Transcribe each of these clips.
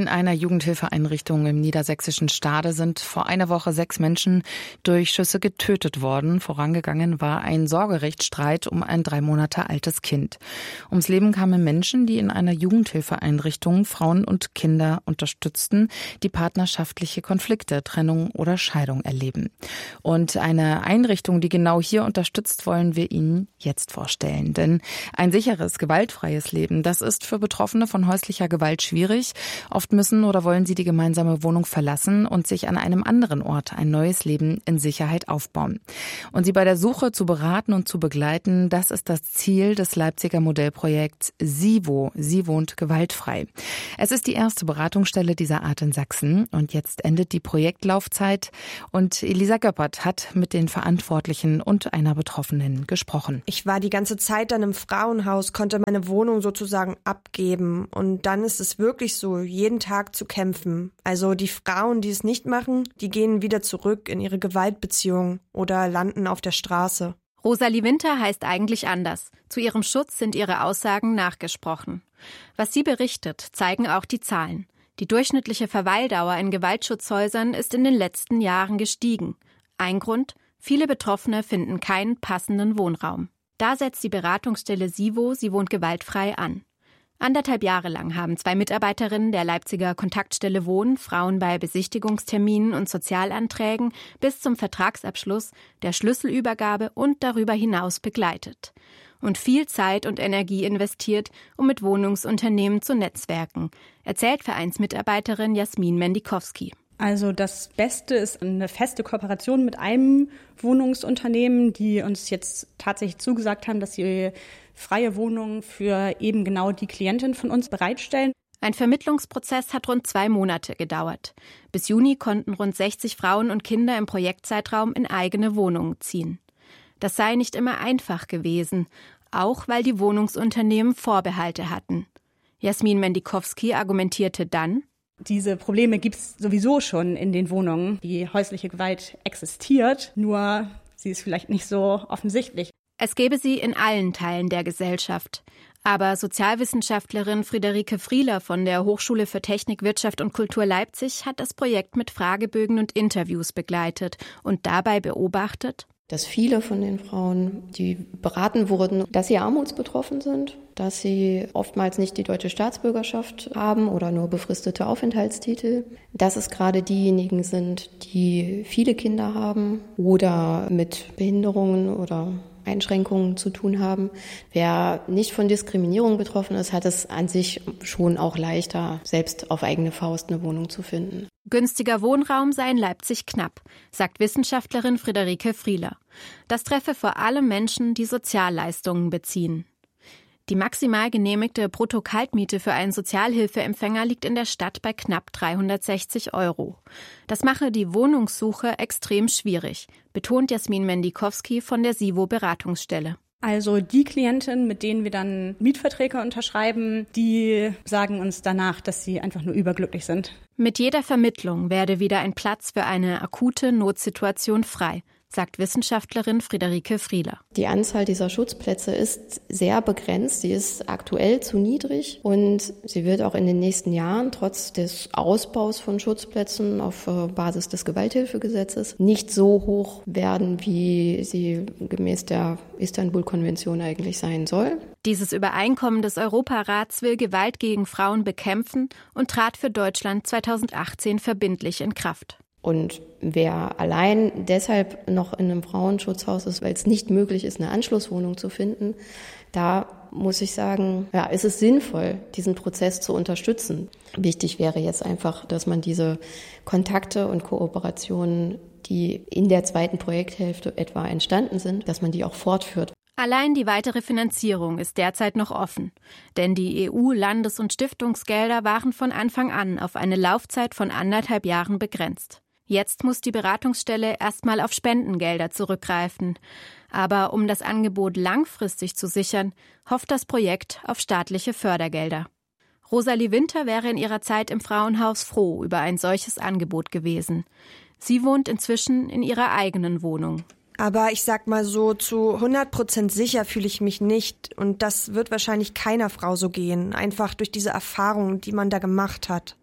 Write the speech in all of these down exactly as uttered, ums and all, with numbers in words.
einer Jugendhilfeeinrichtung im niedersächsischen Stade sind vor einer Woche sechs Menschen durch Schüsse getötet worden. Vorangegangen war ein Sorgerechtsstreit um ein drei Monate altes Kind. Ums Leben kamen Menschen, die in einer Jugendhilfeeinrichtung Frauen und Kinder unterstützten, die partnerschaftliche Konflikte, Trennung oder Scheidung erleben. Und eine Einrichtung, die genau hier unterstützt, wollen wir Ihnen jetzt vorstellen. Denn ein sicheres, gewaltfreies Leben, das ist für Betroffene von häuslicher Gewalt schwierig. Oft müssen oder wollen sie die gemeinsame Wohnung verlassen und sich an einem anderen Ort ein neues Leben in Sicherheit aufbauen. Und sie bei der Suche zu beraten und zu begleiten, das ist das Ziel des Leipziger Modellprojekts SIVO. Sie wohnt gewaltfrei. Es ist die erste Beratungsstelle dieser Art in Sachsen und jetzt endet die Projektlaufzeit und Elisa Göppert hat mit den Verantwortlichen und einer Betroffenen gesprochen. Ich war die ganze Zeit dann im Frauenhaus, konnte meine Wohnung sozusagen abgeben und dann ist es wirklich so, jeden Tag zu kämpfen. Also die Frauen, die es nicht machen, die gehen wieder zurück in ihre Gewaltbeziehung oder landen auf der Straße. Rosalie Winter heißt eigentlich anders. Zu ihrem Schutz sind ihre Aussagen nachgesprochen. Was sie berichtet, zeigen auch die Zahlen. Die durchschnittliche Verweildauer in Gewaltschutzhäusern ist in den letzten Jahren gestiegen. Ein Grund: viele Betroffene finden keinen passenden Wohnraum. Da setzt die Beratungsstelle SIVO, sie wohnt gewaltfrei, an. Anderthalb Jahre lang haben zwei Mitarbeiterinnen der Leipziger Kontaktstelle Wohnen Frauen bei Besichtigungsterminen und Sozialanträgen bis zum Vertragsabschluss, der Schlüsselübergabe und darüber hinaus begleitet. Und viel Zeit und Energie investiert, um mit Wohnungsunternehmen zu netzwerken, erzählt Vereinsmitarbeiterin Jasmin Mendikowski. Also das Beste ist eine feste Kooperation mit einem Wohnungsunternehmen, die uns jetzt tatsächlich zugesagt haben, dass sie freie Wohnungen für eben genau die Klientin von uns bereitstellen. Ein Vermittlungsprozess hat rund zwei Monate gedauert. Bis Juni konnten rund sechzig Frauen und Kinder im Projektzeitraum in eigene Wohnungen ziehen. Das sei nicht immer einfach gewesen, auch weil die Wohnungsunternehmen Vorbehalte hatten. Jasmin Mendikowski argumentierte dann: Diese Probleme gibt es sowieso schon in den Wohnungen. Die häusliche Gewalt existiert, nur sie ist vielleicht nicht so offensichtlich. Es gäbe sie in allen Teilen der Gesellschaft. Aber Sozialwissenschaftlerin Friederike Frieler von der Hochschule für Technik, Wirtschaft und Kultur Leipzig hat das Projekt mit Fragebögen und Interviews begleitet und dabei beobachtet, dass viele von den Frauen, die beraten wurden, dass sie armutsbetroffen sind, dass sie oftmals nicht die deutsche Staatsbürgerschaft haben oder nur befristete Aufenthaltstitel, dass es gerade diejenigen sind, die viele Kinder haben oder mit Behinderungen oder Einschränkungen zu tun haben. Wer nicht von Diskriminierung betroffen ist, hat es an sich schon auch leichter, selbst auf eigene Faust eine Wohnung zu finden. Günstiger Wohnraum sei in Leipzig knapp, sagt Wissenschaftlerin Friederike Frieler. Das treffe vor allem Menschen, die Sozialleistungen beziehen. Die maximal genehmigte Brutto-Kaltmiete für einen Sozialhilfeempfänger liegt in der Stadt bei knapp dreihundertsechzig Euro. Das mache die Wohnungssuche extrem schwierig, betont Jasmin Mendikowski von der SIVO-Beratungsstelle. Also die Klientinnen, mit denen wir dann Mietverträge unterschreiben, die sagen uns danach, dass sie einfach nur überglücklich sind. Mit jeder Vermittlung werde wieder ein Platz für eine akute Notsituation frei, sagt Wissenschaftlerin Friederike Frieler. Die Anzahl dieser Schutzplätze ist sehr begrenzt. Sie ist aktuell zu niedrig und sie wird auch in den nächsten Jahren trotz des Ausbaus von Schutzplätzen auf Basis des Gewalthilfegesetzes nicht so hoch werden, wie sie gemäß der Istanbul-Konvention eigentlich sein soll. Dieses Übereinkommen des Europarats will Gewalt gegen Frauen bekämpfen und trat für Deutschland zweitausendachtzehn verbindlich in Kraft. Und wer allein deshalb noch in einem Frauenschutzhaus ist, weil es nicht möglich ist, eine Anschlusswohnung zu finden, da muss ich sagen, ja, ist es sinnvoll, diesen Prozess zu unterstützen. Wichtig wäre jetzt einfach, dass man diese Kontakte und Kooperationen, die in der zweiten Projekthälfte etwa entstanden sind, dass man die auch fortführt. Allein die weitere Finanzierung ist derzeit noch offen. Denn die E U-, Landes- und Stiftungsgelder waren von Anfang an auf eine Laufzeit von anderthalb Jahren begrenzt. Jetzt muss die Beratungsstelle erstmal auf Spendengelder zurückgreifen. Aber um das Angebot langfristig zu sichern, hofft das Projekt auf staatliche Fördergelder. Rosalie Winter wäre in ihrer Zeit im Frauenhaus froh über ein solches Angebot gewesen. Sie wohnt inzwischen in ihrer eigenen Wohnung. Aber ich sag mal so, zu hundert Prozent sicher fühle ich mich nicht. Und das wird wahrscheinlich keiner Frau so gehen. Einfach durch diese Erfahrung, die man da gemacht hat.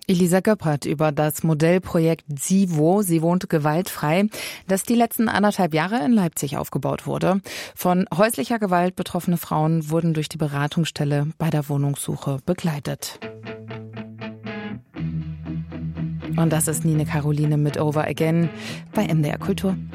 Elisa Göppert über das Modellprojekt SIVO, sie wohnt gewaltfrei, das die letzten anderthalb Jahre in Leipzig aufgebaut wurde. Von häuslicher Gewalt betroffene Frauen wurden durch die Beratungsstelle bei der Wohnungssuche begleitet. Und das ist Nine Caroline mit Over Again bei M D R Kultur.